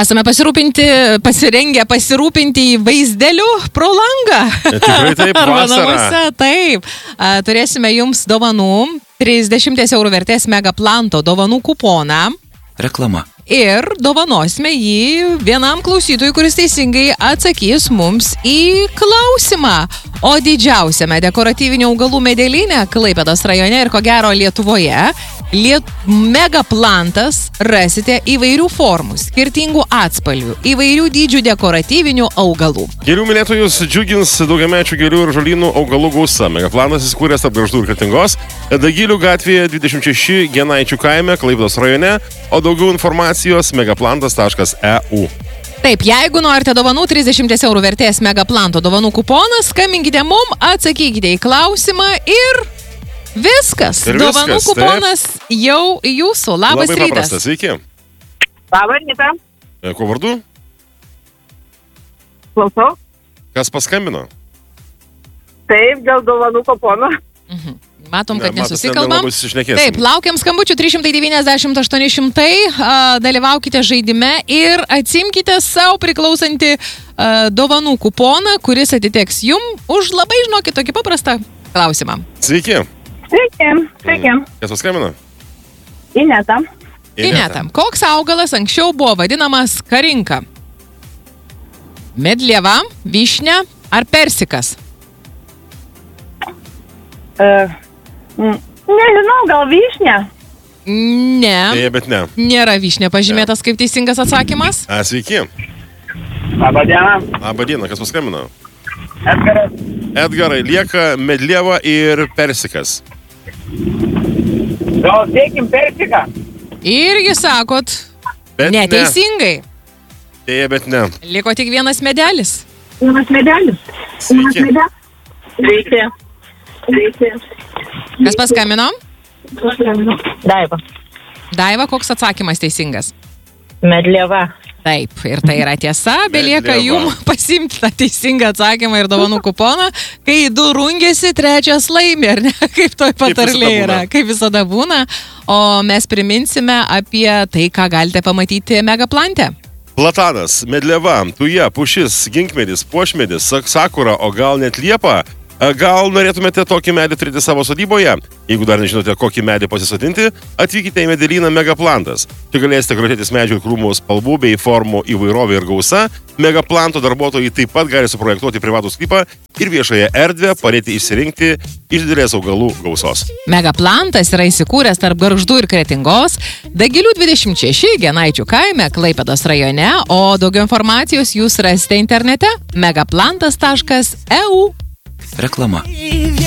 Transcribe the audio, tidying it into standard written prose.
Esame pasirengę pasirūpinti vaizdeliu pro langą. Tikrai taip, vasarą. Taip. Turėsime jums dovanų 30 eurų vertės Megaplanto dovanų kuponą. Reklama. Ir dovanosime jį vienam klausytojui, kuris teisingai atsakys mums į klausimą. O didžiausiame dekoratyvinių augalų medelyne Klaipėdos rajone ir ko gero Lietuvoje Megaplantas rasite įvairių formų, skirtingų atspalvių, įvairių dydžių dekoratyvinių augalų. Gėlių mylėtojus džiugins daugiamečių gėlių ir žolynų augalų gausa. Megaplantas įsikūręs tarp Gargždų ir Kretingos, Dagilių gatvėje 26 Genaičių kaime Klaipėdos rajone, o daugiau informacijos megaplantas.eu. Taip, jeigu norite dovanų 30 eurų vertės Megaplanto dovanų kuponas, skambinkite mum, atsakykite į klausimą ir viskas. Dovanų kuponas jau jūsų. Labas Labai rytas. Paprastas, sveiki. Labas rytą. Kuo vardu? Klausau. Kas paskambino? Taip, dėl dovanų kupono. Matom, kad nesusikalbam. Nelabai susišnekėsim. Taip, laukiam skambučių 390-800, dalyvaukite žaidime ir atsimkite savo priklausantį dovanų kuponą, kuris atiteks jum už labai, žinokit, tokį paprastą klausimą. Sveiki. Sveiki. Kas paskambino? Ineta. Ineta. Koks augalas anksčiau buvo vadinamas karinka? Medlieva, vyšnia ar persikas? Nežinau, gal vyšnia? Ne. Taip, bet ne. Nėra vyšnia pažymėtas kaip teisingas atsakymas. Sveiki. Labadiena. Labadiena, kas paskambino? Edgaras. Edgarai, lieka medlieva ir persikas. Gal sėkim persiką? Irgi sakot, Bet neteisingai. Taip, bet ne. Liko tik vienas medelis. Vienas medelis. Sveiki. Sveiki. Kas paskambino? Daiva. Daiva, koks atsakymas teisingas? Medlieva. Taip, ir tai yra tiesa, belieka Medlieva. jum pasimti tą teisingą atsakymą ir dovanų kuponą, kai du rungiasi, trečias laimi, ar ne? Kaip toj patarlė yra, kaip visada būna. O mes priminsime apie tai, ką galite pamatyti Megaplante. Platanas, medlieva, tuja, pušis, ginkmedis, puošmedis, sakura, o gal net liepa. Gal norėtumėte tokį medį turėti savo sodyboje? Jeigu dar nežinote, kokį medį pasisodinti, atvykite į medelyną Megaplantas. Čia galėsite grožėtis medžių ir krūmų spalvų bei formų įvairovė ir gausa. Megaplanto darbuotojai taip pat gali suprojektuoti privatų sklypą ir viešąją erdvę, padėti išsirinkti iš didelės augalų gausos. Megaplantas yra įsikūręs tarp Gargždų ir Kretingos, Dagilių 26 Genaičių kaime Klaipėdos rajone, o daugiau informacijos jūs rasite internete megaplantas.eu. Reklama.